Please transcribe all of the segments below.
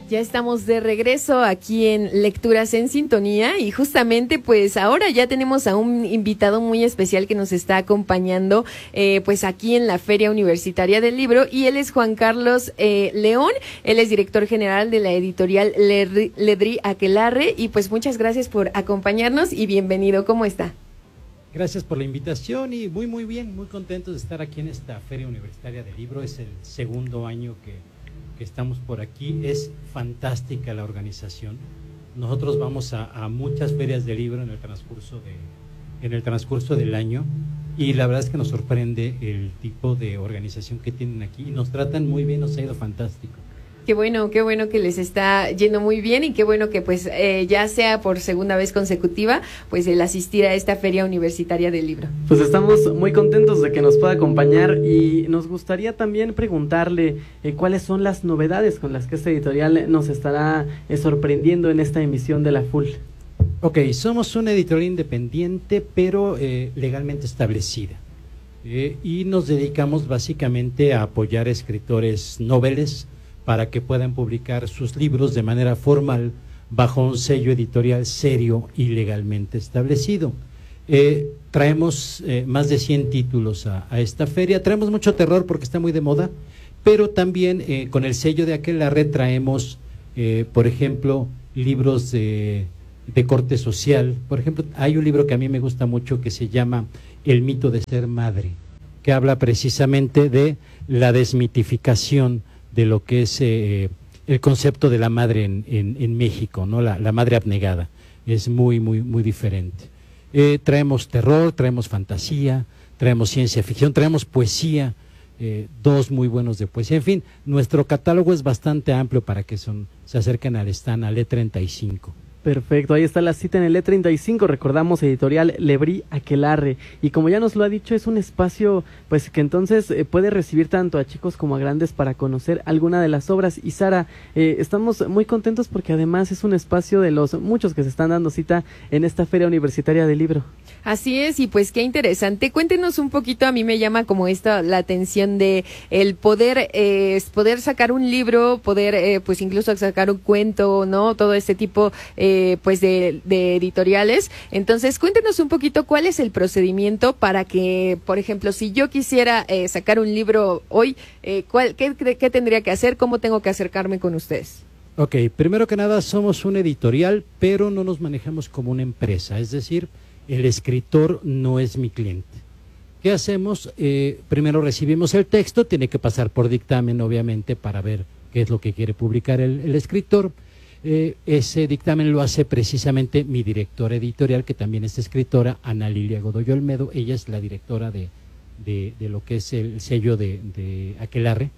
Ya estamos de regreso aquí en Lecturas en Sintonía y justamente pues ahora ya tenemos a un invitado muy especial que nos está acompañando pues aquí en la Feria Universitaria del Libro, y él es Juan Carlos León. Él es director general de la editorial Ledrí Aquelarre, y pues muchas gracias por acompañarnos y bienvenido. ¿Cómo está? Gracias por la invitación y muy bien, muy contentos de estar aquí en esta Feria Universitaria del Libro. Es el segundo año que estamos por aquí. Es fantástica la organización. Nosotros vamos a muchas ferias de libro en el transcurso del año, y la verdad es que nos sorprende el tipo de organización que tienen aquí y nos tratan muy bien, nos ha ido fantástico. Qué bueno que les está yendo muy bien, y qué bueno que pues ya sea por segunda vez consecutiva pues el asistir a esta Feria Universitaria del Libro. Pues estamos muy contentos de que nos pueda acompañar, y nos gustaría también preguntarle cuáles son las novedades con las que esta editorial nos estará sorprendiendo en esta emisión de la FUL. Ok, somos una editorial independiente pero legalmente establecida, y nos dedicamos básicamente a apoyar a escritores noveles para que puedan publicar sus libros de manera formal bajo un sello editorial serio y legalmente establecido. Traemos más de 100 títulos a esta feria. Traemos mucho terror porque está muy de moda, pero también con el sello de Aquelarre traemos, por ejemplo, libros de corte social. Por ejemplo, hay un libro que a mí me gusta mucho que se llama El mito de ser madre, que habla precisamente de la desmitificación de lo que es el concepto de la madre en México, ¿no? La madre abnegada. Es muy diferente. Traemos terror, traemos fantasía, traemos ciencia ficción, traemos poesía, dos muy buenos de poesía. En fin, nuestro catálogo es bastante amplio para que se acerquen al stand, al E35. Perfecto, ahí está la cita en el E35, recordamos, editorial Ledrí Aquelarre, y como ya nos lo ha dicho, es un espacio pues que entonces puede recibir tanto a chicos como a grandes para conocer alguna de las obras. Y Sara, estamos muy contentos porque además es un espacio de los muchos que se están dando cita en esta Feria Universitaria del Libro. Así es, y pues qué interesante. Cuéntenos un poquito, a mí me llama como la atención de el poder sacar un libro, poder pues incluso sacar un cuento, ¿no? Todo este tipo pues de editoriales. Entonces, cuéntenos un poquito cuál es el procedimiento para que, por ejemplo, si yo quisiera sacar un libro hoy, ¿qué tendría que hacer? ¿Cómo tengo que acercarme con ustedes? Ok, primero que nada somos una editorial, pero no nos manejamos como una empresa, es decir, el escritor no es mi cliente. ¿Qué hacemos? Primero recibimos el texto, tiene que pasar por dictamen, obviamente, para ver qué es lo que quiere publicar el escritor. Ese dictamen lo hace precisamente mi directora editorial, que también es escritora, Ana Lilia Godoy Olmedo. Ella es la directora de lo que es el sello de Aquelarre.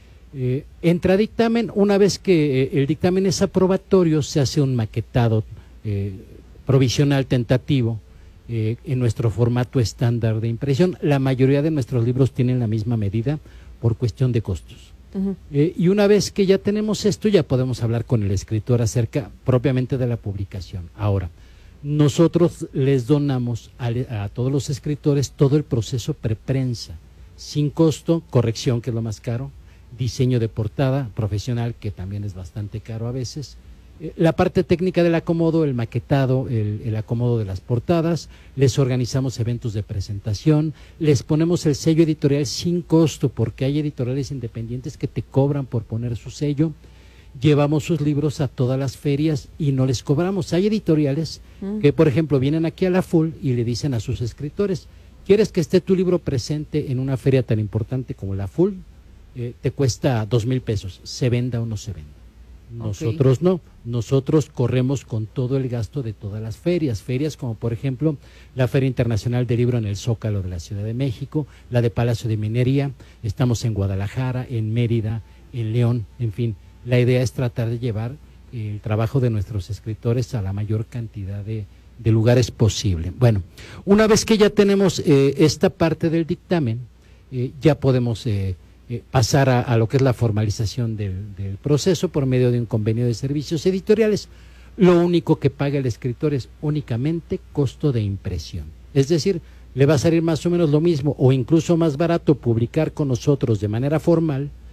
Entra dictamen. Una vez que el dictamen es aprobatorio, se hace un maquetado provisional tentativo en nuestro formato estándar de impresión. La mayoría de nuestros libros tienen la misma medida por cuestión de costos. Y una vez que ya tenemos esto, ya podemos hablar con el escritor acerca propiamente de la publicación. Ahora, nosotros les donamos a todos los escritores todo el proceso preprensa, sin costo, corrección, que es lo más caro, diseño de portada profesional, que también es bastante caro a veces, la parte técnica del acomodo, el maquetado, el acomodo de las portadas. Les organizamos eventos de presentación, les ponemos el sello editorial sin costo, porque hay editoriales independientes que te cobran por poner su sello. Llevamos sus libros a todas las ferias y no les cobramos. Hay editoriales que, por ejemplo, vienen aquí a la FUL y le dicen a sus escritores: ¿quieres que esté tu libro presente en una feria tan importante como la FUL? Te cuesta 2,000 pesos, se venda o no se venda. Nosotros no, nosotros corremos con todo el gasto de todas las ferias como por ejemplo la Feria Internacional del Libro en el Zócalo de la Ciudad de México, la de Palacio de Minería, estamos en Guadalajara, en Mérida, en León, en fin. La idea es tratar de llevar el trabajo de nuestros escritores a la mayor cantidad de lugares posible. Bueno, una vez que ya tenemos esta parte del dictamen, ya podemos pasar a lo que es la formalización del proceso por medio de un convenio de servicios editoriales. Lo único que paga el escritor es únicamente costo de impresión. Es decir, le va a salir más o menos lo mismo o incluso más barato publicar con nosotros de manera formal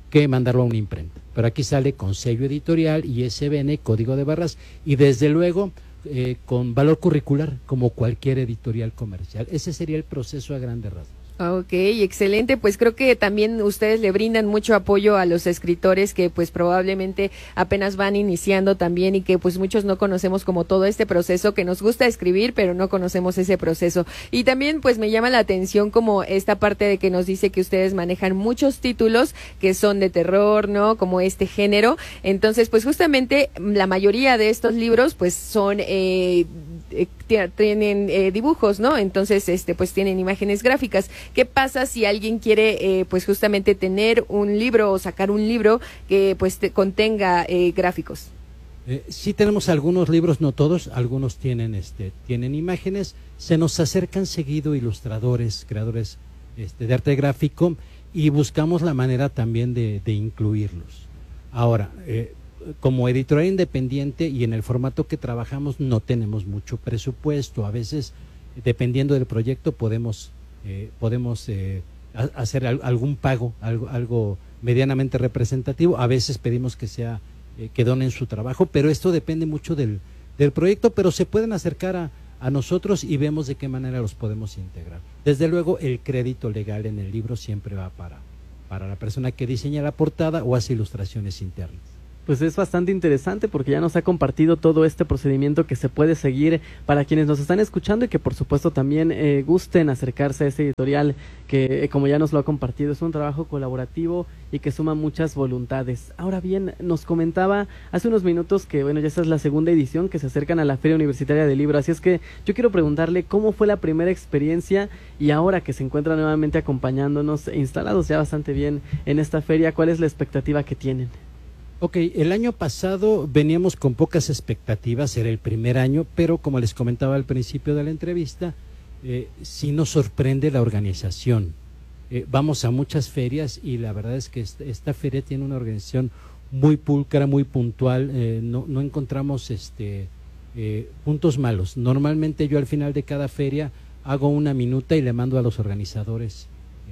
que mandarlo a una imprenta. Pero aquí sale con sello editorial, ISBN, código de barras y desde luego con valor curricular como cualquier editorial comercial. Ese sería el proceso a grandes rasgos. Ok, excelente. Pues creo que también ustedes le brindan mucho apoyo a los escritores que pues probablemente apenas van iniciando también y que pues muchos no conocemos como todo este proceso, que nos gusta escribir pero no conocemos ese proceso. Y también pues me llama la atención como esta parte de que nos dice que ustedes manejan muchos títulos que son de terror, ¿no? Como este género. Entonces pues justamente la mayoría de estos libros pues son tienen dibujos, ¿no? Entonces pues tienen imágenes gráficas. ¿Qué pasa si alguien quiere pues justamente tener un libro o sacar un libro que pues contenga gráficos? Sí tenemos algunos libros, no todos, algunos tienen tienen imágenes. Se nos acercan seguido ilustradores, creadores de arte gráfico y buscamos la manera también de incluirlos. Ahora, como editorial independiente y en el formato que trabajamos no tenemos mucho presupuesto. A veces, dependiendo del proyecto, podemos hacer algún pago, algo medianamente representativo. A veces pedimos que donen su trabajo, pero esto depende mucho del proyecto, pero se pueden acercar a nosotros y vemos de qué manera los podemos integrar. Desde luego, el crédito legal en el libro siempre va para la persona que diseña la portada o hace ilustraciones internas. Pues es bastante interesante porque ya nos ha compartido todo este procedimiento que se puede seguir para quienes nos están escuchando y que por supuesto también gusten acercarse a este editorial que como ya nos lo ha compartido es un trabajo colaborativo y que suma muchas voluntades. Ahora bien, nos comentaba hace unos minutos que bueno, ya esta es la segunda edición que se acercan a la Feria Universitaria del Libro, así es que yo quiero preguntarle cómo fue la primera experiencia y ahora que se encuentra nuevamente acompañándonos, instalados ya bastante bien en esta feria, ¿cuál es la expectativa que tienen? Ok, el año pasado veníamos con pocas expectativas, era el primer año, pero como les comentaba al principio de la entrevista, sí nos sorprende la organización. Vamos a muchas ferias y la verdad es que esta feria tiene una organización muy pulcra, muy puntual, no encontramos puntos malos. Normalmente yo al final de cada feria hago una minuta y le mando a los organizadores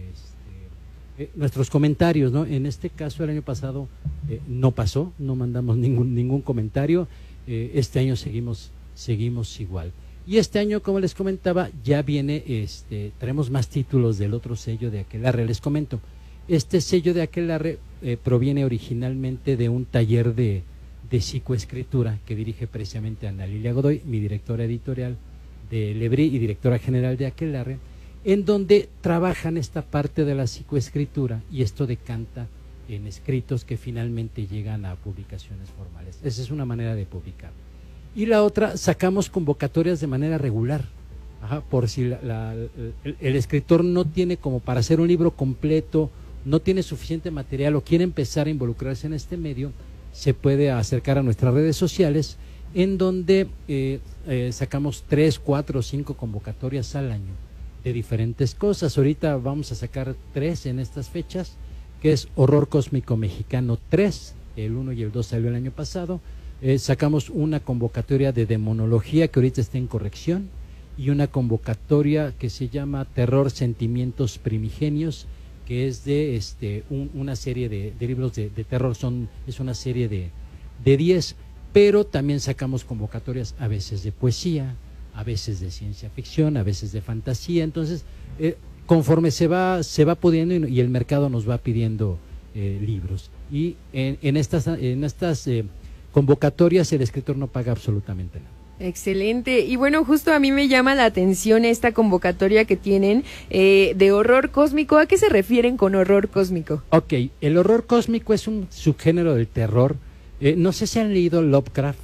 nuestros comentarios, ¿no? En este caso el año pasado no pasó, no mandamos ningún comentario. Este año seguimos igual. Y este año, como les comentaba, ya viene, traemos más títulos del otro sello de Aquelarre. Les comento, este sello de Aquelarre proviene originalmente de un taller de psicoescritura que dirige precisamente Ana Lilia Godoy, mi directora editorial de Lebrí y directora general de Aquelarre, en donde trabajan esta parte de la psicoescritura y esto decanta en escritos que finalmente llegan a publicaciones formales. Esa es una manera de publicar. Y la otra, sacamos convocatorias de manera regular, por si el escritor no tiene como para hacer un libro completo, no tiene suficiente material o quiere empezar a involucrarse en este medio, se puede acercar a nuestras redes sociales, en donde sacamos 3, 4 o 5 convocatorias al año de diferentes cosas. Ahorita vamos a sacar 3 en estas fechas, que es Horror Cósmico Mexicano 3, el 1 y el 2 salió el año pasado. Sacamos una convocatoria de demonología que ahorita está en corrección y una convocatoria que se llama Terror Sentimientos Primigenios, que es de una serie de libros de terror, es una serie de 10, pero también sacamos convocatorias a veces de poesía, a veces de ciencia ficción, a veces de fantasía. Entonces, conforme se va pudiendo y el mercado nos va pidiendo libros. Y en estas convocatorias el escritor no paga absolutamente nada. Excelente. Y bueno, justo a mí me llama la atención esta convocatoria que tienen de horror cósmico. ¿A qué se refieren con horror cósmico? Ok, el horror cósmico es un subgénero del terror. No sé si han leído Lovecraft.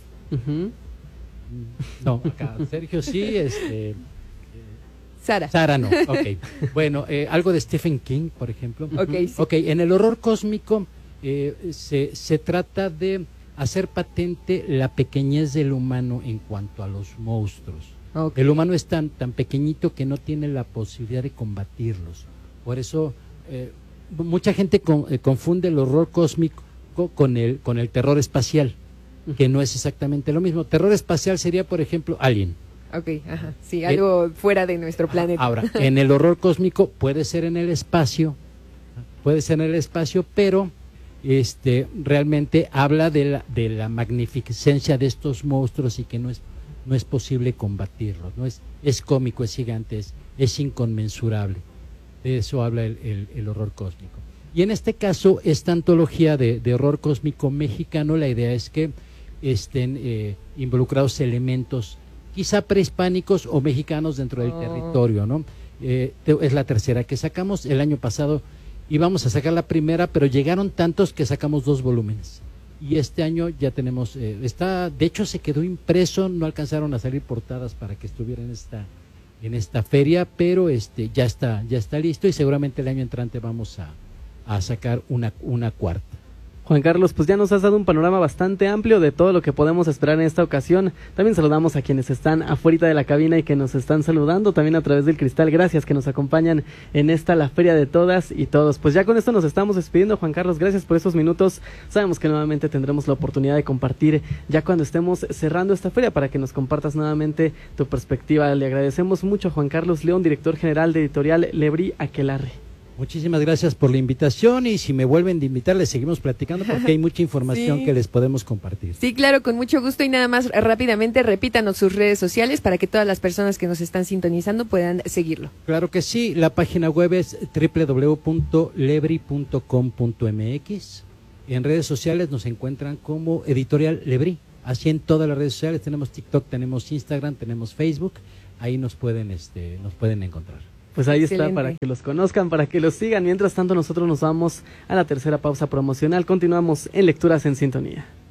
No, acá Sergio sí, Sara no, ok. Bueno, algo de Stephen King, por ejemplo. Okay, sí. Ok, en el horror cósmico se trata de hacer patente la pequeñez del humano en cuanto a los monstruos. Okay. El humano es tan pequeñito que no tiene la posibilidad de combatirlos. Por eso mucha gente confunde el horror cósmico con el terror espacial, que no es exactamente lo mismo. Terror espacial sería, por ejemplo, Alien. Ok, ajá, sí, algo fuera de nuestro planeta. Ahora, en el horror cósmico puede ser en el espacio, pero realmente habla de la magnificencia de estos monstruos y que no es posible combatirlos, es cómico, es gigante, es inconmensurable. De eso habla el horror cósmico. Y en este caso, esta antología de horror cósmico mexicano, la idea es que estén involucrados elementos quizá prehispánicos o mexicanos dentro del territorio, ¿no? Es la tercera que sacamos. El año pasado íbamos a sacar la primera, pero llegaron tantos que sacamos 2 volúmenes. Y este año ya tenemos, de hecho se quedó impreso, no alcanzaron a salir portadas para que estuviera en esta feria, pero ya está listo y seguramente el año entrante vamos a sacar una cuarta. Juan Carlos, pues ya nos has dado un panorama bastante amplio de todo lo que podemos esperar en esta ocasión. También saludamos a quienes están afuera de la cabina y que nos están saludando también a través del cristal. Gracias que nos acompañan en la Feria de Todas y Todos. Pues ya con esto nos estamos despidiendo, Juan Carlos. Gracias por esos minutos. Sabemos que nuevamente tendremos la oportunidad de compartir ya cuando estemos cerrando esta feria para que nos compartas nuevamente tu perspectiva. Le agradecemos mucho a Juan Carlos León, director general de Editorial Lebrí Aquelarre. Muchísimas gracias por la invitación y si me vuelven de invitar les seguimos platicando porque hay mucha información sí, que les podemos compartir. Sí, claro, con mucho gusto y nada más rápidamente repítanos sus redes sociales para que todas las personas que nos están sintonizando puedan seguirlo. Claro que sí, la página web es www.lebri.com.mx. En redes sociales nos encuentran como Editorial Lebrí, así en todas las redes sociales, tenemos TikTok, tenemos Instagram, tenemos Facebook, ahí nos pueden encontrar. Pues ahí Excelente. está, para que los conozcan, para que los sigan. Mientras tanto, nosotros nos vamos a la tercera pausa promocional. Continuamos en Lecturas en Sintonía.